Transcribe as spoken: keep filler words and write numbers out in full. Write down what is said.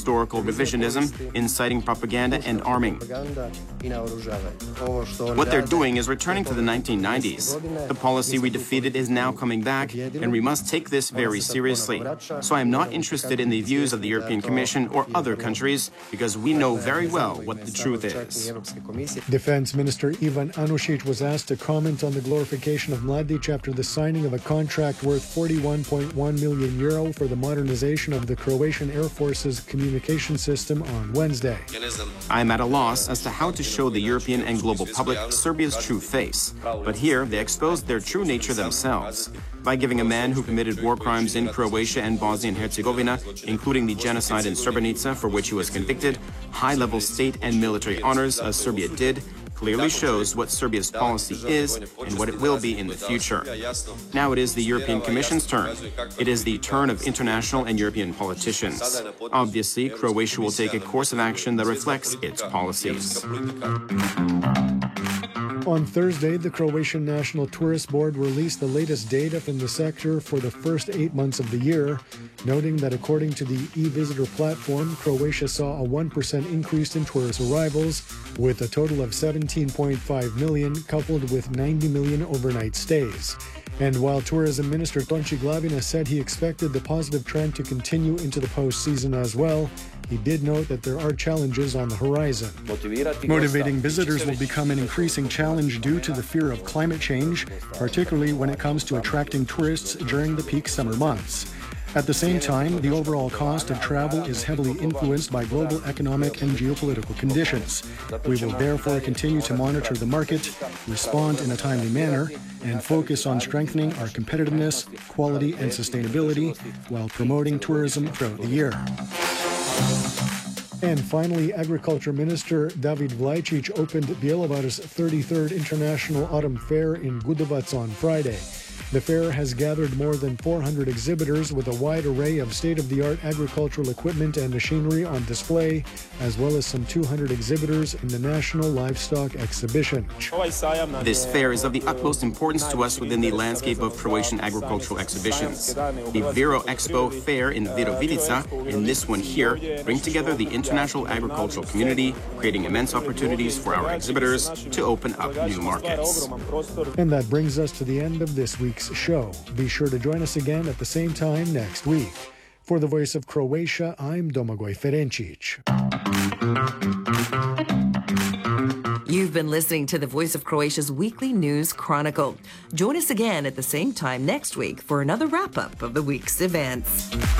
historical revisionism, inciting propaganda, and arming. What they're doing is returning to the nineteen nineties. The policy we defeated is now coming back, and we must take this very seriously. So I am not interested in the views of the European Commission or other countries, because we know very well what the truth is. Defense Minister Ivan Anušić was asked to comment on the glorification of Mladić after the signing of a contract worth forty-one point one million euro for the modernization of the Croatian Air Force's communication system on Wednesday. I am at a loss as to how to show the European and global public Serbia's true face, but here they exposed their true nature themselves by giving a man who committed war crimes in Croatia and Bosnia and Herzegovina, including the genocide in Srebrenica, for which he was convicted, high-level state and military honors, as Serbia did, clearly shows what Serbia's policy is and what it will be in the future. Now it is the European Commission's turn. It is the turn of international and European politicians. Obviously, Croatia will take a course of action that reflects its policies. On Thursday, the Croatian National Tourist Board released the latest data from the sector for the first eight months of the year, noting that according to the e-visitor platform, Croatia saw a one percent increase in tourist arrivals, with a total of seventeen point five million, coupled with ninety million overnight stays. And while Tourism Minister Tonči Glavina said he expected the positive trend to continue into the postseason as well, he did note that there are challenges on the horizon. Motivating visitors will become an increasing challenge due to the fear of climate change, particularly when it comes to attracting tourists during the peak summer months. At the same time, the overall cost of travel is heavily influenced by global economic and geopolitical conditions. We will therefore continue to monitor the market, respond in a timely manner, and focus on strengthening our competitiveness, quality, and sustainability while promoting tourism throughout the year. And finally, Agriculture Minister David Vlajcic opened Bjelovar's thirty-third International Autumn Fair in Gudovac on Friday. The fair has gathered more than four hundred exhibitors with a wide array of state-of-the-art agricultural equipment and machinery on display, as well as some two hundred exhibitors in the National Livestock Exhibition. This fair is of the utmost importance to us within the landscape of Croatian agricultural exhibitions. The Vero Expo Fair in Virovitica and this one here bring together the international agricultural community, creating immense opportunities for our exhibitors to open up new markets. And that brings us to the end of this week's show. Be sure to join us again at the same time next week. For the Voice of Croatia, I'm Domagoj Ferencic. You've been listening to the Voice of Croatia's Weekly News Chronicle. Join us again at the same time next week for another wrap-up of the week's events.